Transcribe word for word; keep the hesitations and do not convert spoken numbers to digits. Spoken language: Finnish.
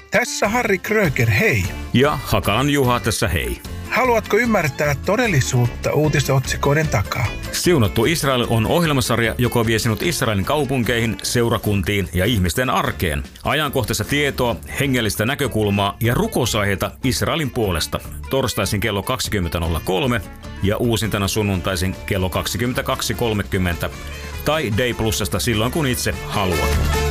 Tässä Harri Kröger, hei. Ja Hakalan Juha tässä hei. Haluatko ymmärtää todellisuutta uutisotsikoiden takaa? Siunattu Israel on ohjelmasarja, joka vie sinut Israelin kaupunkeihin, seurakuntiin ja ihmisten arkeen. Ajankohtaista tietoa, hengellistä näkökulmaa ja rukousaiheita Israelin puolesta. Torstaisin kello kaksikymmentä nolla kolme ja uusintana sunnuntaisin kello kaksikymmentäkaksi kolmekymmentä tai Day Plusasta silloin kun itse haluat.